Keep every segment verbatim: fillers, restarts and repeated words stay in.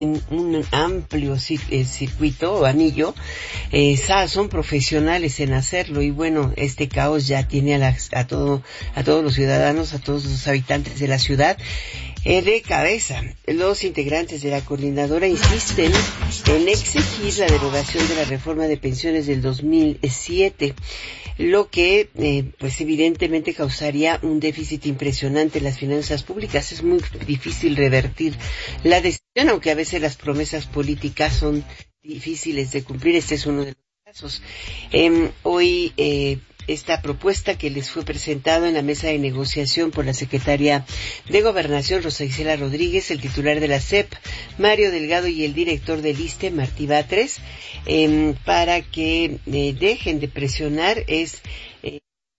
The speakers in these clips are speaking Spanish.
en un amplio circuito o anillo, eh, son profesionales en hacerlo, y bueno, este caos ya tiene a, la, a todo, a todos los ciudadanos, a todos los habitantes de la ciudad eh, de cabeza. Los integrantes de la coordinadora insisten en exigir la derogación de la reforma de pensiones del dos mil siete, lo que eh, pues evidentemente causaría un déficit impresionante en las finanzas públicas. Es muy difícil revertir la decisión, aunque a veces las promesas políticas son difíciles de cumplir. Este es uno de los casos. Eh, hoy eh, esta propuesta que les fue presentada en la mesa de negociación por la secretaria de Gobernación, Rosa Isela Rodríguez, el titular de la S E P, Mario Delgado, y el director del ISSSTE, Martí Batres, eh, para que eh, dejen de presionar, es eh,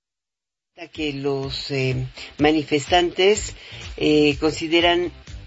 que los eh, manifestantes eh, consideran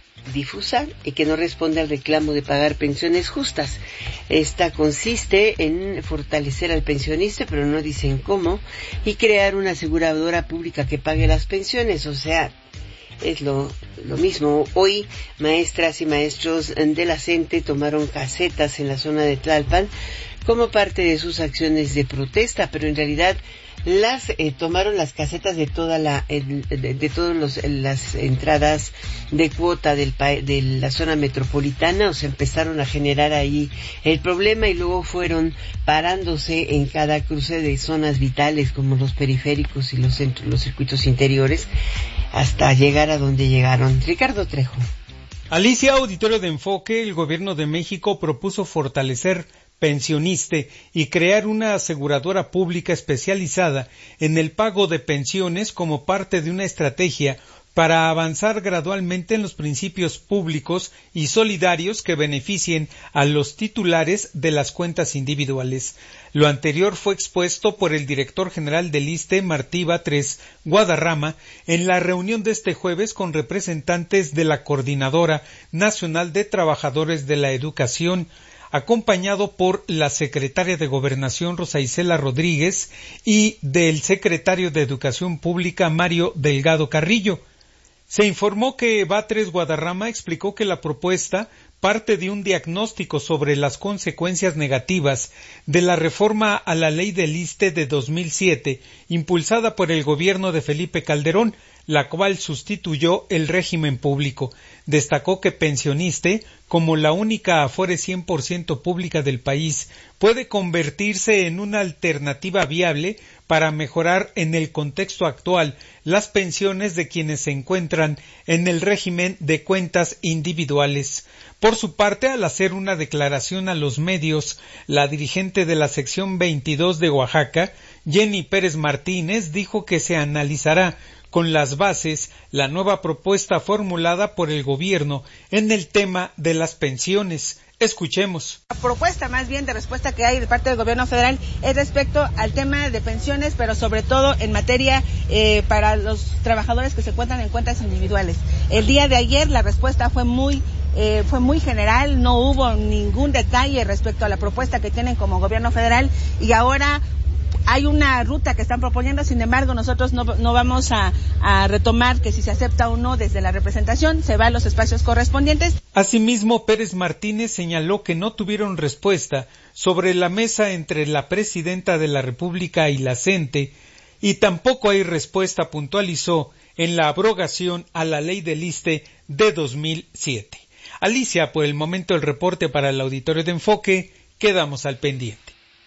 difusa y que no responde al reclamo de pagar pensiones justas. Esta consiste en fortalecer al pensionista, pero no dicen cómo, y crear una aseguradora pública que pague las pensiones. O sea, es lo, lo mismo. Hoy, maestras y maestros de la CENTE tomaron casetas en la zona de Tlalpan como parte de sus acciones de protesta, pero en realidad las eh, tomaron las casetas de toda la el, de, de todas las entradas de cuota del de la zona metropolitana. O sea, empezaron a generar ahí el problema, y luego fueron parándose en cada cruce de zonas vitales como los periféricos y los centros, los circuitos interiores, hasta llegar a donde llegaron. Ricardo Trejo. Alicia, auditorio de Enfoque. El gobierno de México propuso fortalecer Pensioniste y crear una aseguradora pública especializada en el pago de pensiones como parte de una estrategia para avanzar gradualmente en los principios públicos y solidarios que beneficien a los titulares de las cuentas individuales. Lo anterior fue expuesto por el director general del ISSSTE, Martí Batres Guadarrama, en la reunión de este jueves con representantes de la Coordinadora Nacional de Trabajadores de la Educación, acompañado por la secretaria de Gobernación, Rosa Isela Rodríguez, y del secretario de Educación Pública, Mario Delgado Carrillo. Se informó que Batres Guadarrama explicó que la propuesta parte de un diagnóstico sobre las consecuencias negativas de la reforma a la ley del ISSSTE de dos mil siete, impulsada por el gobierno de Felipe Calderón, la cual sustituyó el régimen público. Destacó que Pensioniste, como la única afore cien por ciento pública del país, puede convertirse en una alternativa viable para mejorar en el contexto actual las pensiones de quienes se encuentran en el régimen de cuentas individuales. Por su parte, al hacer una declaración a los medios, la dirigente de la sección veintidós de Oaxaca, Jenny Pérez Martínez, dijo que se analizará con las bases la nueva propuesta formulada por el gobierno en el tema de las pensiones. Escuchemos. La propuesta más bien de respuesta que hay de parte del gobierno federal es respecto al tema de pensiones, pero sobre todo en materia eh, para los trabajadores que se encuentran en cuentas individuales. El día de ayer la respuesta fue muy eh, fue muy general, no hubo ningún detalle respecto a la propuesta que tienen como gobierno federal, y ahora hay una ruta que están proponiendo. Sin embargo, nosotros no, no vamos a, a retomar que si se acepta o no desde la representación, se va a los espacios correspondientes. Asimismo, Pérez Martínez señaló que no tuvieron respuesta sobre la mesa entre la presidenta de la República y la CENTE, y tampoco hay respuesta, puntualizó, en la abrogación a la ley del ISSSTE de dos mil siete. Alicia, por el momento el reporte para el auditorio de Enfoque. Quedamos al pendiente.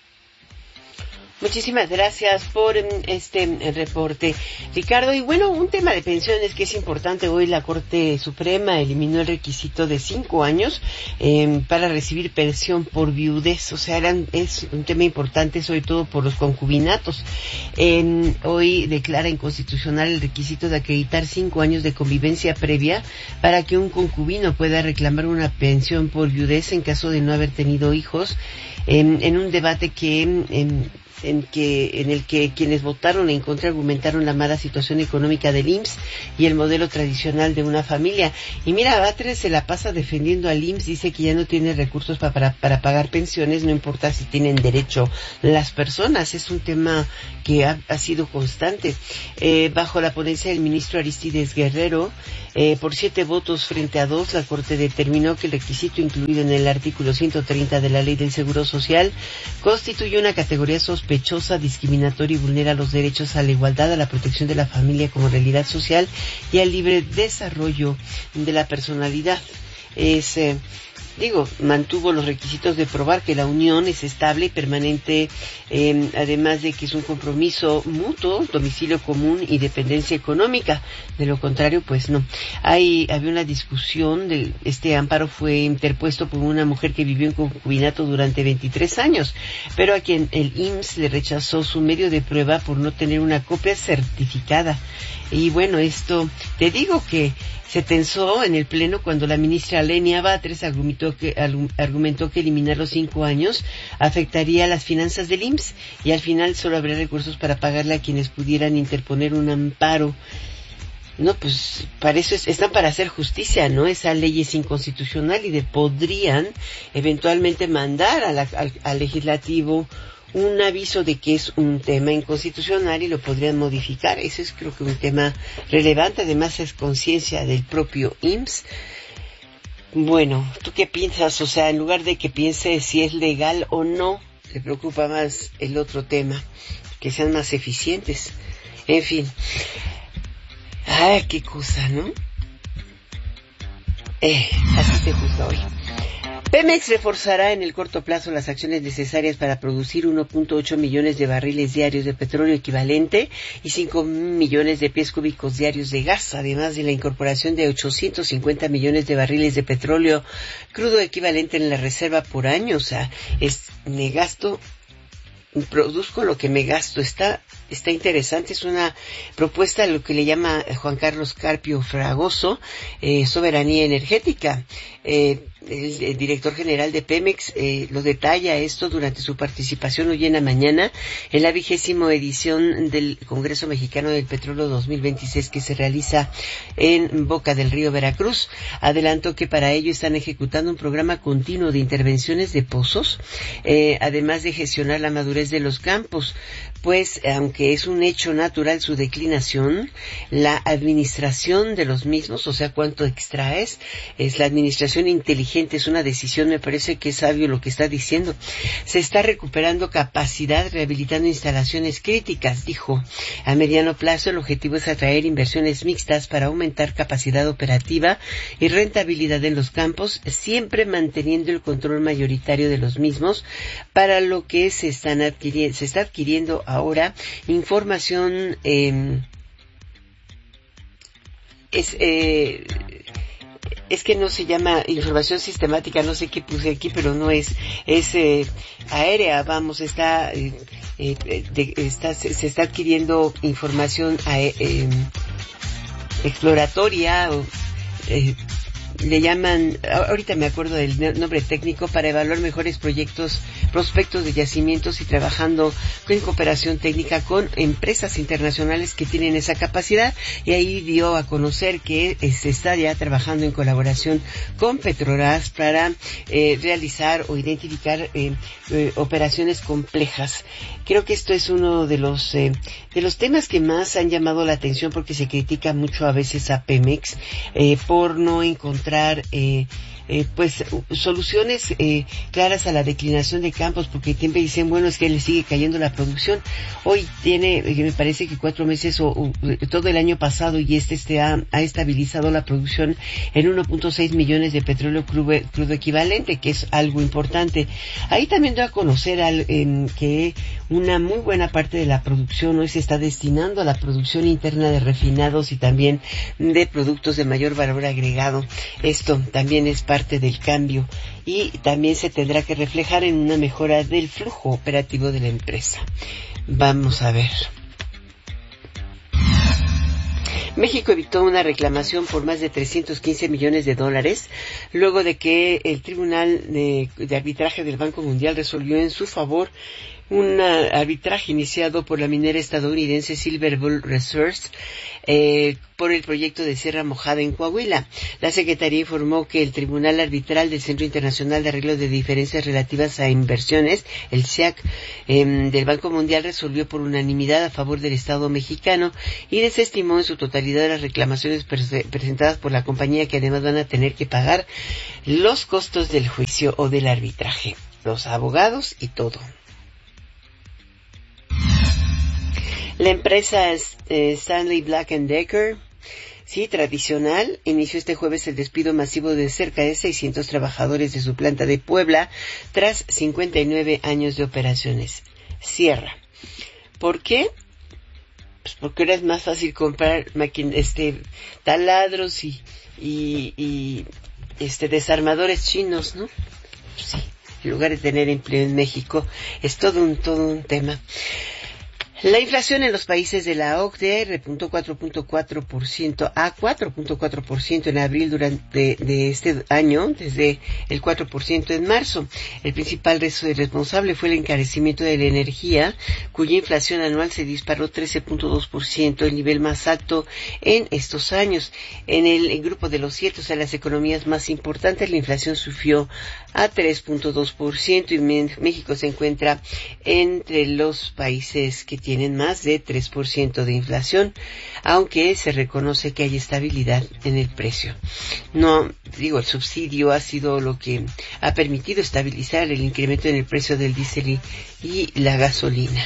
Muchísimas gracias por este reporte, Ricardo. Y bueno, un tema de pensiones que es importante. Hoy la Corte Suprema eliminó el requisito de cinco años eh, para recibir pensión por viudez. O sea, eran, es un tema importante, sobre todo por los concubinatos. Eh, hoy declara inconstitucional el requisito de acreditar cinco años de convivencia previa para que un concubino pueda reclamar una pensión por viudez en caso de no haber tenido hijos, eh, en un debate que... Eh, en que en el que quienes votaron en contra argumentaron la mala situación económica del I M S S y el modelo tradicional de una familia. Y mira, Batres se la pasa defendiendo al I M S S, dice que ya no tiene recursos pa, para, para pagar pensiones, no importa si tienen derecho las personas. Es un tema que ha, ha sido constante. Eh, bajo la ponencia del ministro Aristides Guerrero, eh, por siete votos frente a dos, la Corte determinó que el requisito incluido en el artículo ciento treinta de la Ley del Seguro Social constituye una categoría sospechosa, discriminatoria y vulnera los derechos a la igualdad, a la protección de la familia como realidad social y al libre desarrollo de la personalidad. Es... Eh, Digo, mantuvo los requisitos de probar que la unión es estable y permanente, eh, además de que es un compromiso mutuo, domicilio común y dependencia económica. De lo contrario, pues no. Hay, había una discusión, de, este amparo fue interpuesto por una mujer que vivió en concubinato durante veintitrés años, pero a quien el I M S S le rechazó su medio de prueba por no tener una copia certificada. Y bueno, esto, te digo que se tensó en el Pleno cuando la ministra Lenia Batres argumentó que, argumentó que eliminar los cinco años afectaría las finanzas del I M S S y al final solo habría recursos para pagarle a quienes pudieran interponer un amparo. No, pues para eso es, están para hacer justicia, ¿no? Esa ley es inconstitucional y de, podrían eventualmente mandar a la, al, al legislativo un aviso de que es un tema inconstitucional y lo podrían modificar. Eso es, creo que, un tema relevante. Además es conciencia del propio I M S S. Bueno, ¿tú qué piensas? O sea, en lugar de que piense si es legal o no, le preocupa más el otro tema, que sean más eficientes. En fin. Ay, qué cosa, ¿no? Eh, así te gusta hoy. Pemex reforzará en el corto plazo las acciones necesarias para producir uno punto ocho millones de barriles diarios de petróleo equivalente y cinco millones de pies cúbicos diarios de gas, además de la incorporación de ochocientos cincuenta millones de barriles de petróleo crudo equivalente en la reserva por año. O sea, es, me gasto, produzco lo que me gasto. Está, está interesante. Es una propuesta, lo que le llama Juan Carlos Carpio Fragoso, eh, soberanía energética. Eh, El, el director general de Pemex eh, lo detalla esto durante su participación hoy en la mañana en la vigésima edición del Congreso Mexicano del Petróleo dos mil veintiséis que se realiza en Boca del Río, Veracruz. Adelantó que para ello están ejecutando un programa continuo de intervenciones de pozos, eh, además de gestionar la madurez de los campos, pues aunque es un hecho natural su declinación, la administración de los mismos, o sea, cuánto extraes, es la administración inteligente. Es una decisión, me parece que es sabio lo que está diciendo. Se está recuperando capacidad, rehabilitando instalaciones críticas, dijo. A mediano plazo el objetivo es atraer inversiones mixtas para aumentar capacidad operativa y rentabilidad en los campos, siempre manteniendo el control mayoritario de los mismos, para lo que se están adquiriendo, se está adquiriendo ahora información eh, es eh, es que no se llama información sistemática, no sé qué puse aquí, pero no es, es eh, aérea, vamos, está, eh, eh, de, está se, se está adquiriendo información eh, eh, exploratoria, o, eh, le llaman, ahorita me acuerdo del nombre técnico, para evaluar mejores proyectos, prospectos de yacimientos y trabajando en cooperación técnica con empresas internacionales que tienen esa capacidad, y ahí dio a conocer que se está ya trabajando en colaboración con Petrobras para eh, realizar o identificar eh, eh, operaciones complejas. Creo que esto es uno de los eh, de los temas que más han llamado la atención, porque se critica mucho a veces a Pemex eh, por no encontrar Eh, eh, pues soluciones eh, claras a la declinación de campos, porque siempre dicen, bueno, es que le sigue cayendo la producción. Hoy tiene, eh, me parece que cuatro meses o, o todo el año pasado, y este, este ha, ha estabilizado la producción en uno punto seis millones de petróleo crudo, crudo equivalente, que es algo importante. Ahí también doy a conocer al, eh, que una muy buena parte de la producción hoy se está destinando a la producción interna de refinados y también de productos de mayor valor agregado. Esto también es parte del cambio y también se tendrá que reflejar en una mejora del flujo operativo de la empresa. Vamos a ver. México evitó una reclamación por más de trescientos quince millones de dólares luego de que el Tribunal de, de Arbitraje del Banco Mundial resolvió en su favor un arbitraje iniciado por la minera estadounidense Silver Bull Resources eh, por el proyecto de Sierra Mojada en Coahuila. La Secretaría informó que el Tribunal Arbitral del Centro Internacional de Arreglo de Diferencias Relativas a Inversiones, el C I A C, eh, del Banco Mundial resolvió por unanimidad a favor del Estado mexicano y desestimó en su totalidad las reclamaciones pre- presentadas por la compañía, que además van a tener que pagar los costos del juicio o del arbitraje, los abogados y todo. La empresa eh, Stanley Black and Decker, sí, tradicional, inició este jueves el despido masivo de cerca de seiscientos trabajadores de su planta de Puebla tras cincuenta y nueve años de operaciones. Cierra. ¿Por qué? Pues porque ahora es más fácil comprar máquin- este taladros y, y, y este desarmadores chinos, ¿no? Pues sí, en lugar de tener empleo en México, es todo un todo un tema. La inflación en los países de la O C D E repuntó cuatro punto cuatro por ciento a cuatro punto cuatro por ciento en abril durante de este año, desde el cuatro por ciento en marzo. El principal responsable fue el encarecimiento de la energía, cuya inflación anual se disparó trece punto dos por ciento, el nivel más alto en estos años. En el grupo de los siete, o sea, las economías más importantes, la inflación sufrió a tres punto dos por ciento y México se encuentra entre los países que tienen más de tres por ciento de inflación, aunque se reconoce que hay estabilidad en el precio. No, digo, el subsidio ha sido lo que ha permitido estabilizar el incremento en el precio del diésel y, y la gasolina.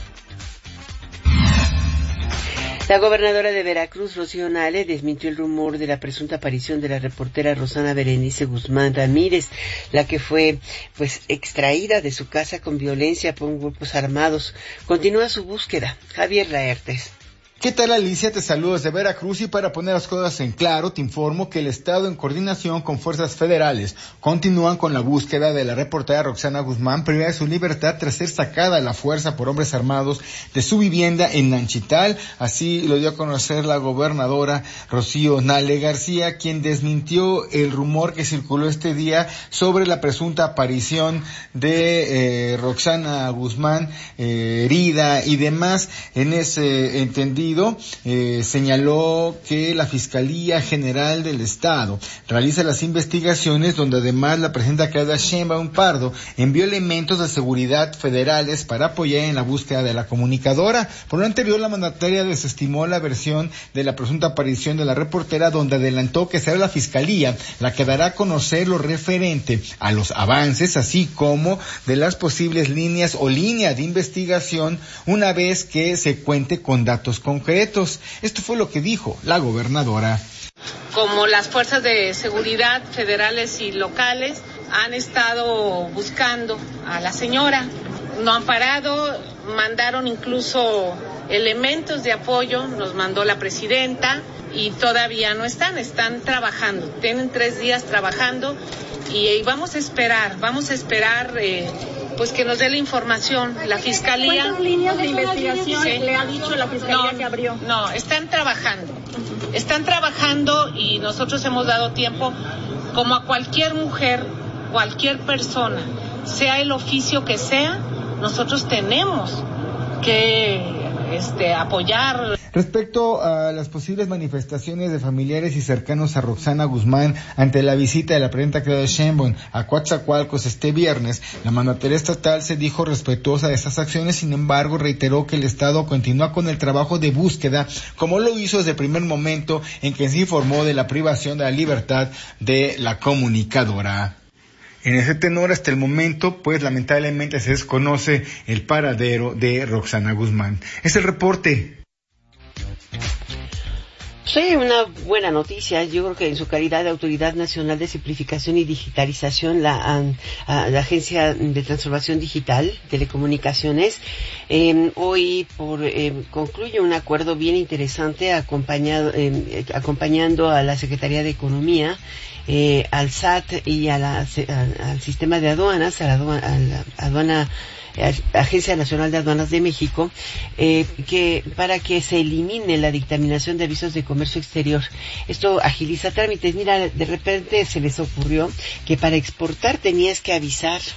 La gobernadora de Veracruz, Rocío Nale, desmintió el rumor de la presunta aparición de la reportera Rosana Berenice Guzmán Ramírez, la que fue, pues, extraída de su casa con violencia por grupos armados. Continúa su búsqueda. Javier Laertes. ¿Qué tal, Alicia? Te saludo desde Veracruz y para poner las cosas en claro, te informo que el Estado, en coordinación con fuerzas federales, continúan con la búsqueda de la reportera Roxana Guzmán, privada de su libertad tras ser sacada a la fuerza por hombres armados de su vivienda en Nanchital. Así lo dio a conocer la gobernadora Rocío Nale García, quien desmintió el rumor que circuló este día sobre la presunta aparición de eh, Roxana Guzmán eh, herida y demás. En ese entendido, Eh, señaló que la Fiscalía General del Estado realiza las investigaciones, donde además la presidenta Claudia Sheinbaum Pardo envió elementos de seguridad federales para apoyar en la búsqueda de la comunicadora. Por lo anterior, la mandataria desestimó la versión de la presunta aparición de la reportera, donde adelantó que será la Fiscalía la que dará a conocer lo referente a los avances, así como de las posibles líneas o líneas de investigación, una vez que se cuente con datos concretos. Esto fue lo que dijo la gobernadora. Como las fuerzas de seguridad federales y locales han estado buscando a la señora, no han parado, mandaron incluso elementos de apoyo, nos mandó la presidenta y todavía no están, están trabajando, tienen tres días trabajando y, y vamos a esperar, vamos a esperar eh, pues que nos dé la información, la Fiscalía. ¿Cuántas líneas de investigación sí. le ha dicho la Fiscalía no, que abrió? No, están trabajando, están trabajando y nosotros hemos dado tiempo, como a cualquier mujer, cualquier persona, sea el oficio que sea, nosotros tenemos que este, apoyar. Respecto a las posibles manifestaciones de familiares y cercanos a Roxana Guzmán ante la visita de la presidenta Claudia Sheinbaum a Coatzacoalcos este viernes, la mandataria estatal se dijo respetuosa de estas acciones. Sin embargo, reiteró que el Estado continúa con el trabajo de búsqueda, como lo hizo desde el primer momento en que se informó de la privación de la libertad de la comunicadora. En ese tenor, hasta el momento, pues lamentablemente se desconoce el paradero de Roxana Guzmán. Es el reporte. Sí, una buena noticia. Yo creo que en su calidad de Autoridad Nacional de Simplificación y Digitalización, la, a, la Agencia de Transformación Digital, Telecomunicaciones, eh, hoy por, eh, concluye un acuerdo bien interesante acompañado, eh, acompañando a la Secretaría de Economía, eh, al S A T y a la, a, al sistema de aduanas, a la aduana, a la aduana Agencia Nacional de Aduanas de México, eh, que para que se elimine la dictaminación de avisos de comercio exterior. Esto agiliza trámites. Mira, de repente se les ocurrió que para exportar tenías que avisar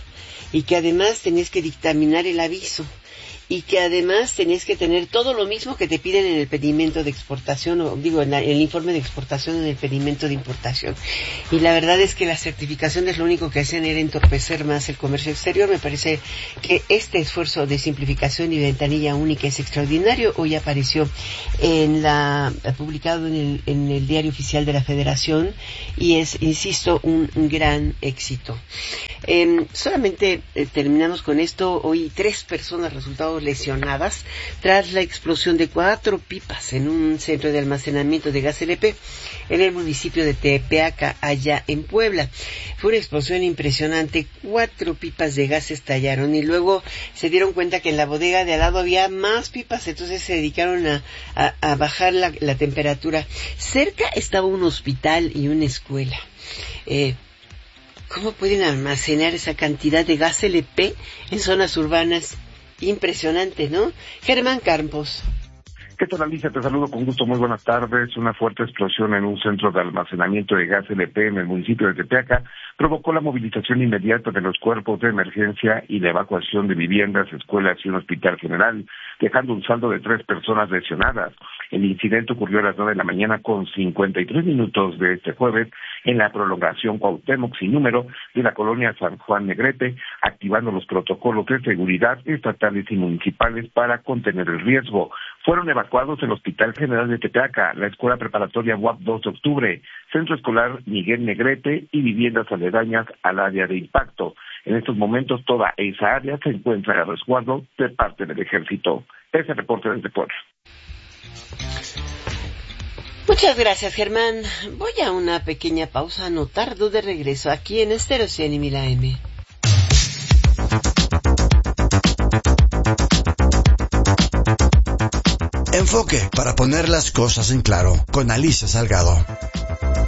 y que además tenías que dictaminar el aviso, y que además tenías que tener todo lo mismo que te piden en el pedimento de exportación, o digo, en, la, en el informe de exportación, en el pedimento de importación. Y la verdad es que las certificaciones lo único que hacen era entorpecer más el comercio exterior. Me parece que este esfuerzo de simplificación y ventanilla única es extraordinario. Hoy apareció en la, publicado en el, en el Diario Oficial de la Federación, y es, insisto, un, un gran éxito. Eh, solamente eh, terminamos con esto. Hoy tres personas resultaron lesionadas tras la explosión de cuatro pipas en un centro de almacenamiento de gas L P en el municipio de Tepeaca, allá en Puebla. Fue una explosión impresionante, cuatro pipas de gas estallaron y luego se dieron cuenta que en la bodega de al lado había más pipas, entonces se dedicaron a, a, a bajar la, la temperatura. Cerca estaba un hospital y una escuela. Eh, ¿Cómo pueden almacenar esa cantidad de gas L P en zonas urbanas? Impresionante, ¿no? Germán Campos. ¿Qué tal, Alicia? Te saludo con gusto, muy buenas tardes. Una fuerte explosión en un centro de almacenamiento de gas L P en el municipio de Tepeaca provocó la movilización inmediata de los cuerpos de emergencia y la evacuación de viviendas, escuelas y un hospital general, dejando un saldo de tres personas lesionadas. El incidente ocurrió a las nueve de la mañana con cincuenta y tres minutos de este jueves en la prolongación Cuauhtémoc sin número de la colonia San Juan Negrete, activando los protocolos de seguridad estatales y municipales para contener el riesgo. Fueron evacuados el Hospital General de Tepeaca, la Escuela Preparatoria U A P dos de octubre, Centro Escolar Miguel Negrete y viviendas aledañas al área de impacto. En estos momentos toda esa área se encuentra a resguardo de parte del Ejército. Ese reporte desde Puebla. Muchas gracias, Germán. Voy a una pequeña pausa, no tardo de regreso aquí en Estéreo cien y mil A M. Enfoque para poner las cosas en claro con Alicia Salgado.